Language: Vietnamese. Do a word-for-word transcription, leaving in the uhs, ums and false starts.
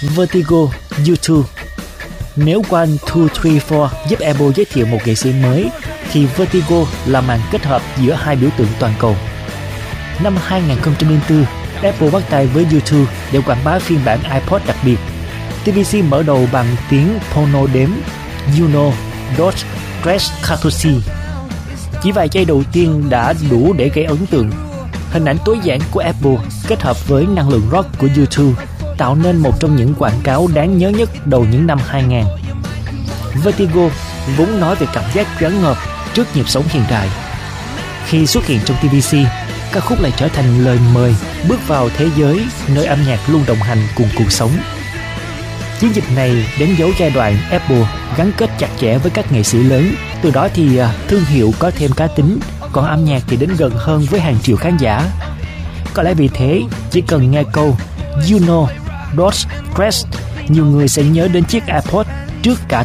Vertigo U hai. Nếu One, Two, Three, Four giúp Apple giới thiệu một nghệ sĩ mới, thì Vertigo là màn kết hợp giữa hai biểu tượng toàn cầu. Năm hai không không bốn, Apple bắt tay với U hai để quảng bá phiên bản iPod đặc biệt. tê vê xê mở đầu bằng tiếng piano đếm Uno, Dos, Tres, Catorce. Chỉ vài giây đầu tiên đã đủ để gây ấn tượng. Hình ảnh tối giản của Apple kết hợp với năng lượng rock của U hai tạo nên một trong những quảng cáo đáng nhớ nhất đầu những năm hai nghìn. Vertigo vốn nói về cảm giác choáng ngợp trước nhịp sống hiện đại. Khi xuất hiện trong tê vê xê, ca khúc lại trở thành lời mời bước vào thế giới nơi âm nhạc luôn đồng hành cùng cuộc sống. Chiến dịch này đánh dấu giai đoạn Apple gắn kết chặt chẽ với các nghệ sĩ lớn. Từ đó thì thương hiệu có thêm cá tính, còn âm nhạc thì đến gần hơn với hàng triệu khán giả. Có lẽ vì thế, chỉ cần nghe câu You know, Dos, Tres, nhiều người sẽ nhớ đến chiếc iPod trước cả